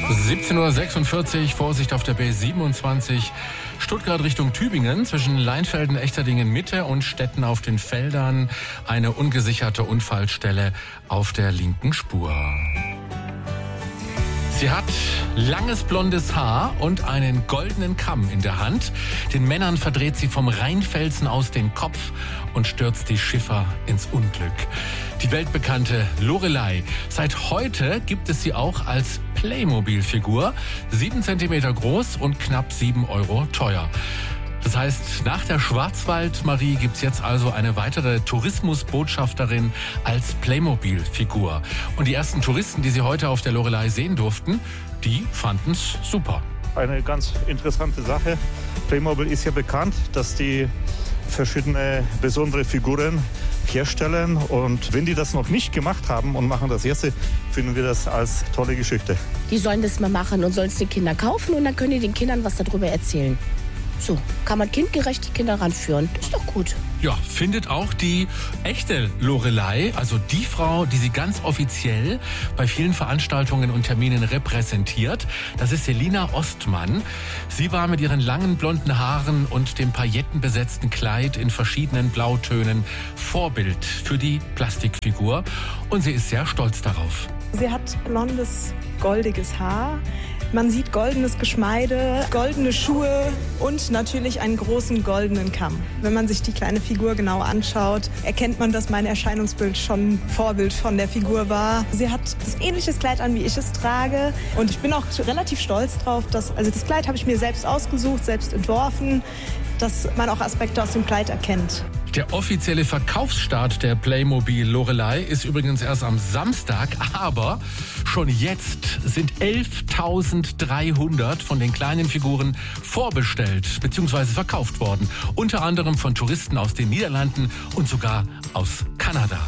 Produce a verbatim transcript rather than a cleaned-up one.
siebzehn Uhr sechsundvierzig, Vorsicht auf der B siebenundzwanzig, Stuttgart Richtung Tübingen, zwischen Leinfelden, Echterdingen Mitte und Stetten auf den Feldern. Eine ungesicherte Unfallstelle auf der linken Spur. Sie hat langes blondes Haar und einen goldenen Kamm in der Hand. Den Männern verdreht sie vom Rheinfelsen aus den Kopf und stürzt die Schiffer ins Unglück. Die weltbekannte Loreley. Seit heute gibt es sie auch als Playmobil-Figur. Sieben Zentimeter groß und knapp sieben Euro teuer. Das heißt, nach der Schwarzwald-Marie gibt's jetzt also eine weitere Tourismusbotschafterin als Playmobil-Figur. Und die ersten Touristen, die Sie heute auf der Loreley sehen durften, die fanden's super. Eine ganz interessante Sache. Playmobil ist ja bekannt, dass die verschiedene besondere Figuren herstellen. Und wenn die das noch nicht gemacht haben und machen das erste, finden wir das als tolle Geschichte. Die sollen das mal machen und sollen es den Kindern kaufen und dann können die den Kindern was darüber erzählen. So, kann man kindgerecht die Kinder ranführen. Ist doch gut. Ja, findet auch die echte Loreley, also die Frau, die sie ganz offiziell bei vielen Veranstaltungen und Terminen repräsentiert. Das ist Selina Ostmann. Sie war mit ihren langen blonden Haaren und dem paillettenbesetzten Kleid in verschiedenen Blautönen Vorbild für die Plastikfigur. Und sie ist sehr stolz darauf. Sie hat blondes, goldiges Haar. Man sieht goldenes Geschmeide, goldene Schuhe und natürlich einen großen goldenen Kamm. Wenn man sich die kleine Figur genau anschaut, erkennt man, dass mein Erscheinungsbild schon Vorbild von der Figur war. Sie hat das ähnliches Kleid an, wie ich es trage. Und ich bin auch relativ stolz drauf, dass, also das Kleid habe ich mir selbst ausgesucht, selbst entworfen, dass man auch Aspekte aus dem Kleid erkennt. Der offizielle Verkaufsstart der Playmobil Loreley ist übrigens erst am Samstag, aber schon jetzt sind elftausenddreihundert von den kleinen Figuren vorbestellt bzw. verkauft worden. Unter anderem von Touristen aus den Niederlanden und sogar aus Kanada.